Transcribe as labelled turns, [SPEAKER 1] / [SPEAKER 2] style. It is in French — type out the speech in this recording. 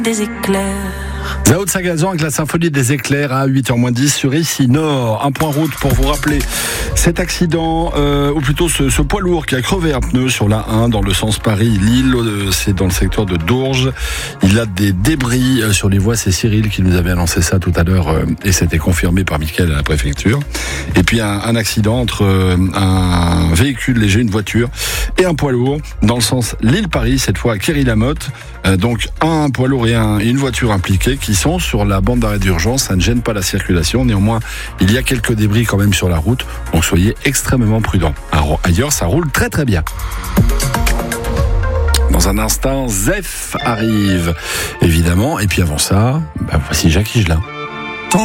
[SPEAKER 1] des éclairs.
[SPEAKER 2] Zao de Sagazan avec la symphonie des éclairs à 8h-10 sur ici Nord. Un point route pour vous rappeler cet accident, ou plutôt ce poids lourd qui a crevé un pneu sur la 1 dans le sens Paris-Lille. C'est dans le secteur de Dourges. Il a des débris sur les voies. C'est Cyril qui nous avait annoncé ça tout à l'heure et c'était confirmé par Mickaël à la préfecture. Et puis un accident entre un véhicule léger, une voiture et un poids lourd dans le sens Lille-Paris, cette fois à Quéry-la-Motte. Donc un poids lourd et une voiture impliquée qui sont sur la bande d'arrêt d'urgence. Ça ne gêne pas la circulation. Néanmoins, il y a quelques débris quand même sur la route. Donc soyez extrêmement prudents. Ailleurs, ça roule très très bien. Dans un instant, Zef arrive, évidemment. Et puis avant ça, voici Jacques Higelin.